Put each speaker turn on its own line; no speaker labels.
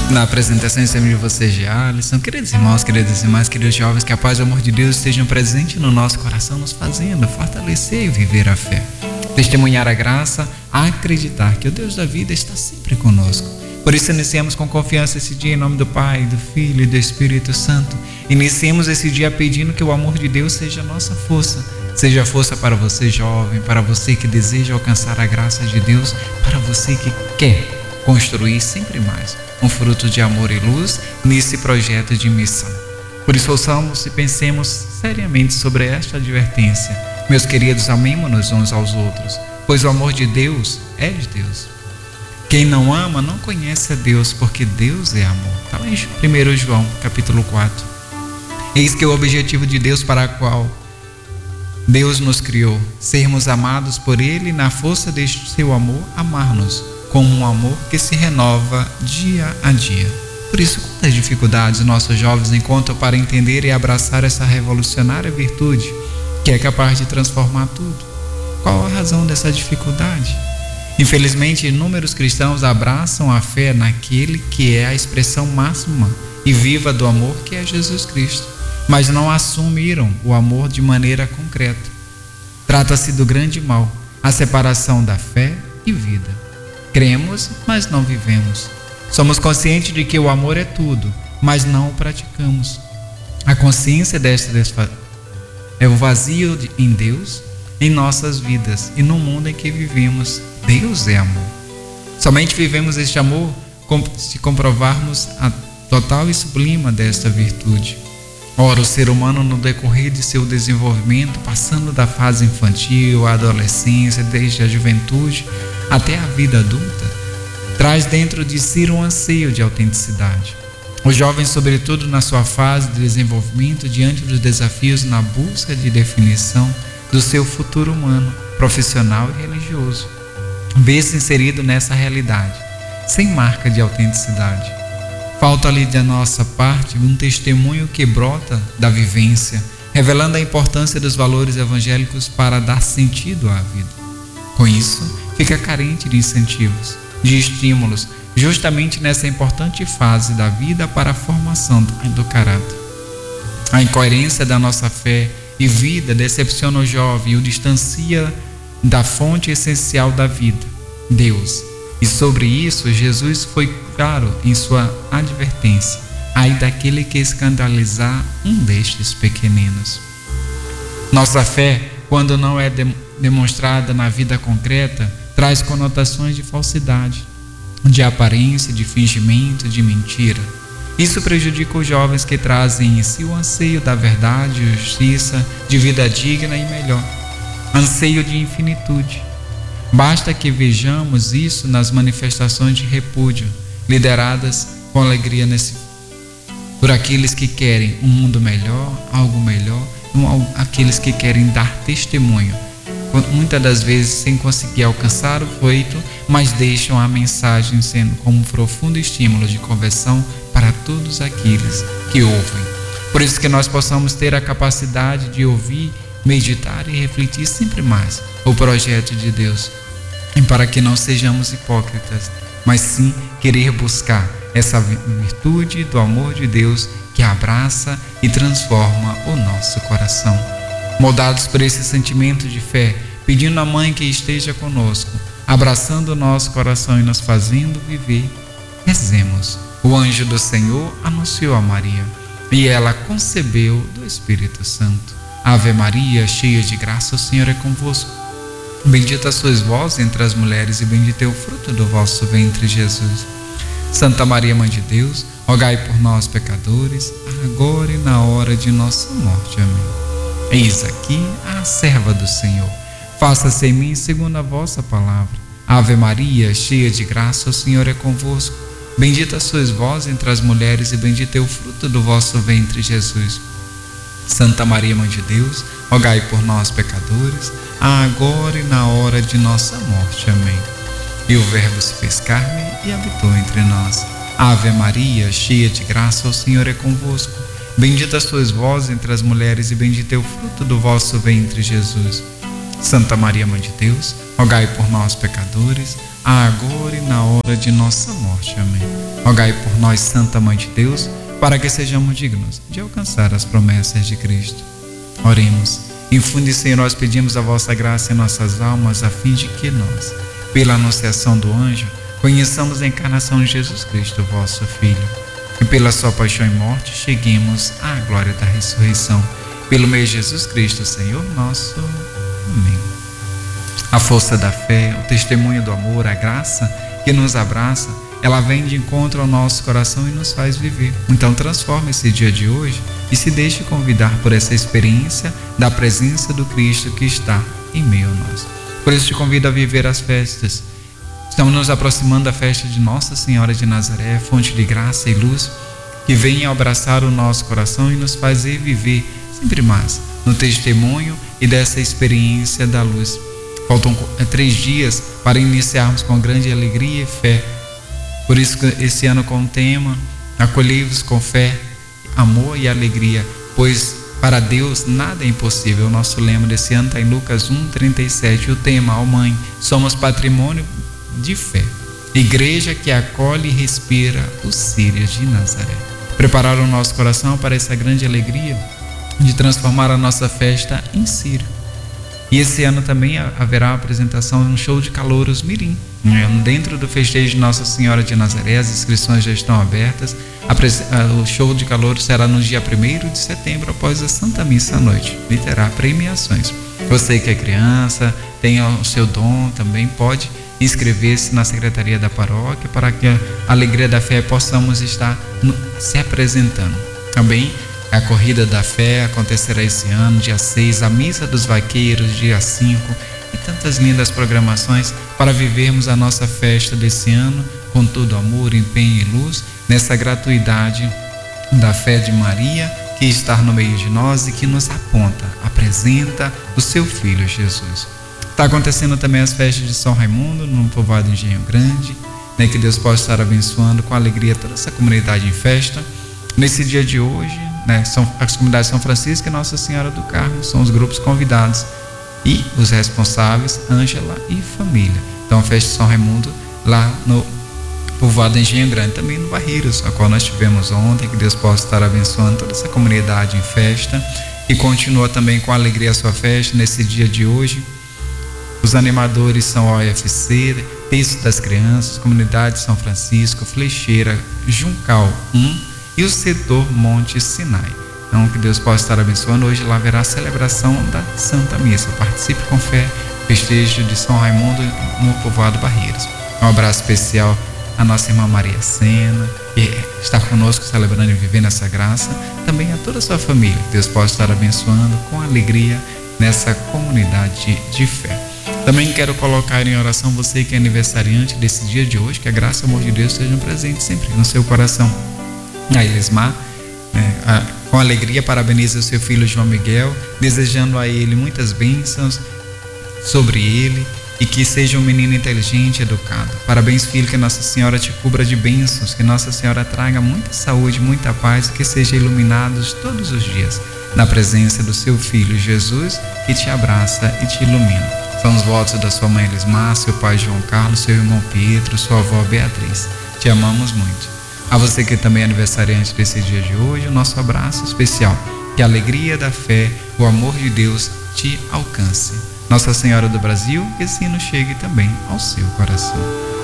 Na apresentação em cima de vocês de Alisson, queridos irmãos, queridas irmãs, queridos jovens, que a paz e o amor de Deus estejam presentes no nosso coração, nos fazendo fortalecer e viver a fé, testemunhar a graça, acreditar que o Deus da vida está sempre conosco. Por isso iniciamos com confiança esse dia em nome do Pai, do Filho e do Espírito Santo. Iniciemos esse dia pedindo que o amor de Deus seja a nossa força, seja força para você jovem, para você que deseja alcançar a graça de Deus, para você que quer construir sempre mais um fruto de amor e luz nesse projeto de missão. Por isso ouçamos e pensemos seriamente sobre esta advertência. Meus queridos, amemo-nos uns aos outros, pois o amor de Deus é de Deus. Quem não ama não conhece a Deus, porque Deus é amor. Está lá em 1 João, capítulo 4. Eis que é o objetivo de Deus para o qual Deus nos criou, sermos amados por Ele, na força deste seu amor, amar-nos, como um amor que se renova dia a dia. Por isso, quantas dificuldades nossos jovens encontram para entender e abraçar essa revolucionária virtude que é capaz de transformar tudo? Qual a razão dessa dificuldade? Infelizmente, inúmeros cristãos abraçam a fé naquele que é a expressão máxima e viva do amor, que é Jesus Cristo, mas não assumiram o amor de maneira concreta. Trata-se do grande mal, a separação da fé e vida. Cremos, mas não vivemos. Somos conscientes de que o amor é tudo, mas não o praticamos. A consciência desta é o vazio em Deus, em nossas vidas e no mundo em que vivemos. Deus é amor. Somente vivemos este amor se comprovarmos a total e sublima desta virtude. Ora, o ser humano, no decorrer de seu desenvolvimento, passando da fase infantil à adolescência, desde a juventude até a vida adulta, traz dentro de si um anseio de autenticidade. Os jovens, sobretudo na sua fase de desenvolvimento, diante dos desafios na busca de definição do seu futuro humano, profissional e religioso, vê-se inserido nessa realidade, sem marca de autenticidade. Falta-lhe da nossa parte um testemunho que brota da vivência, revelando a importância dos valores evangélicos para dar sentido à vida. Com isso, fica carente de incentivos, de estímulos, justamente nessa importante fase da vida para a formação do caráter. A incoerência da nossa fé e vida decepciona o jovem e o distancia da fonte essencial da vida, Deus. E sobre isso, Jesus foi claro em sua advertência: ai daquele que escandalizar um destes pequeninos. Nossa fé, quando não é demonstrada na vida concreta, traz conotações de falsidade, de aparência, de fingimento, de mentira. Isso prejudica os jovens que trazem em si o anseio da verdade, justiça, de vida digna e melhor, anseio de infinitude. Basta que vejamos isso nas manifestações de repúdio, lideradas com alegria por aqueles que querem um mundo melhor, algo melhor, aqueles que querem dar testemunho, muitas das vezes sem conseguir alcançar o feito, mas deixam a mensagem sendo como um profundo estímulo de conversão para todos aqueles que ouvem. Por isso que nós possamos ter a capacidade de ouvir, meditar e refletir sempre mais o projeto de Deus, e para que não sejamos hipócritas, mas sim querer buscar essa virtude do amor de Deus que abraça e transforma o nosso coração. Moldados por esse sentimento de fé, pedindo à Mãe que esteja conosco, abraçando o nosso coração e nos fazendo viver, rezemos. O anjo do Senhor anunciou a Maria, e ela concebeu do Espírito Santo. Ave Maria, cheia de graça, o Senhor é convosco. Bendita sois vós entre as mulheres, e bendito é o fruto do vosso ventre, Jesus. Santa Maria, Mãe de Deus, rogai por nós, pecadores, agora e na hora de nossa morte. Amém. Eis aqui a serva do Senhor. Faça-se em mim segundo a vossa palavra. Ave Maria, cheia de graça, o Senhor é convosco. Bendita sois vós entre as mulheres, e bendito é o fruto do vosso ventre, Jesus. Santa Maria, Mãe de Deus, rogai por nós, pecadores, agora e na hora de nossa morte. Amém. E o Verbo se fez carne e habitou entre nós. Ave Maria, cheia de graça, o Senhor é convosco. Bendita sois vós entre as mulheres, e bendito é o fruto do vosso ventre, Jesus. Santa Maria, Mãe de Deus, rogai por nós, pecadores, agora e na hora de nossa morte. Amém. Rogai por nós, Santa Mãe de Deus, para que sejamos dignos de alcançar as promessas de Cristo. Oremos. Infunde, Senhor, nós pedimos a vossa graça em nossas almas, a fim de que nós, pela anunciação do anjo, conheçamos a encarnação de Jesus Cristo, vosso Filho, e pela sua paixão e morte cheguemos à glória da ressurreição. Pelo meio de Jesus Cristo, Senhor nosso. Amém. A força da fé, o testemunho do amor, a graça que nos abraça, ela vem de encontro ao nosso coração e nos faz viver. Então transforme esse dia de hoje e se deixe convidar por essa experiência da presença do Cristo que está em meio a nós. Por isso te convido a viver as festas. Estamos nos aproximando da festa de Nossa Senhora de Nazaré, fonte de graça e luz, que vem abraçar o nosso coração e nos fazer viver sempre mais no testemunho e dessa experiência da luz. Faltam 3 dias para iniciarmos com grande alegria e fé. Por isso, esse ano com o tema, acolhei-vos com fé, amor e alegria, pois para Deus nada é impossível. O nosso lema desse ano está em Lucas 1:37. O tema, ó Mãe, somos patrimônio de fé, igreja que acolhe e respira os Sírios de Nazaré. Preparar o nosso coração para essa grande alegria de transformar a nossa festa em Sírio. E esse ano também haverá a apresentação de um show de calouros mirim, dentro do festejo de Nossa Senhora de Nazaré. As inscrições já estão abertas. O show de calouros será no dia 1º de setembro, após a Santa Missa à noite, e terá premiações. Você que é criança, tem o seu dom, também pode inscrever-se na Secretaria da Paróquia, para que a alegria da fé possamos estar se apresentando. Também a Corrida da Fé acontecerá esse ano, dia 6, a Missa dos Vaqueiros, dia 5, e tantas lindas programações para vivermos a nossa festa desse ano com todo amor, empenho e luz, nessa gratuidade da fé de Maria, que está no meio de nós e que nos aponta, apresenta o seu Filho Jesus. Está acontecendo também as festas de São Raimundo, no povoado Engenho Grande, que Deus possa estar abençoando com alegria toda essa comunidade em festa. Nesse dia de hoje, são as comunidades São Francisco e Nossa Senhora do Carmo, são os grupos convidados e os responsáveis, Ângela e família. Então a festa de São Raimundo lá no povoado Engenho Grande, também no Barreiros, a qual nós tivemos ontem. Que Deus possa estar abençoando toda essa comunidade em festa, e continua também com alegria a sua festa nesse dia de hoje. Os animadores são a OFC, Texto das Crianças, Comunidade São Francisco, Flecheira, Juncal 1 e o setor Monte Sinai. Então que Deus possa estar abençoando. Hoje lá haverá a celebração da Santa Missa. Participe com fé, festejo de São Raimundo no povoado Barreiros. Um abraço especial à nossa irmã Maria Sena, que está conosco celebrando e vivendo essa graça. Também a toda a sua família. Que Deus possa estar abençoando com alegria nessa comunidade de fé. Também quero colocar em oração você que é aniversariante desse dia de hoje, que a graça e o amor de Deus sejam presentes sempre no seu coração. A Elismar, com alegria, parabeniza o seu filho João Miguel, desejando a ele muitas bênçãos sobre ele, e que seja um menino inteligente e educado. Parabéns, filho, que Nossa Senhora te cubra de bênçãos, que Nossa Senhora traga muita saúde, muita paz, e que seja iluminados todos os dias na presença do seu filho Jesus, que te abraça e te ilumina. São os votos da sua mãe Elismar, seu pai João Carlos, seu irmão Pedro, sua avó Beatriz. Te amamos muito. A você que também é aniversariante desse dia de hoje, o nosso abraço especial. Que a alegria da fé, o amor de Deus te alcance. Nossa Senhora do Brasil, que esse hino chegue também ao seu coração.